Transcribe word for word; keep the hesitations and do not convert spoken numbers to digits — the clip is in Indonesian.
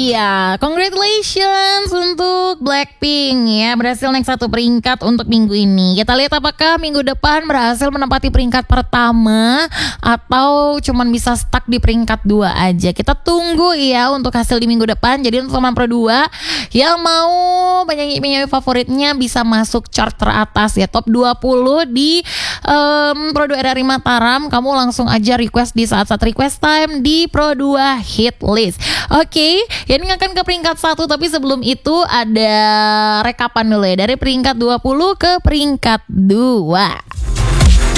Iya, congratulations untuk Blackpink ya, berhasil naik satu peringkat untuk minggu ini. Kita lihat apakah minggu depan berhasil menempati peringkat pertama atau cuman bisa stuck di peringkat dua aja. Kita tunggu ya untuk hasil di minggu depan. Jadi untuk teman Pro dua yang mau penyanyi-penyanyi favoritnya bisa masuk chart teratas ya, top dua puluh di um, Pro dua R R I Mataram, kamu langsung aja request di saat-saat request time di Pro dua Hit List. Oke, okay, ini akan ke peringkat satu, tapi sebelum itu ada rekapan dulu ya dari peringkat dua puluh ke peringkat dua.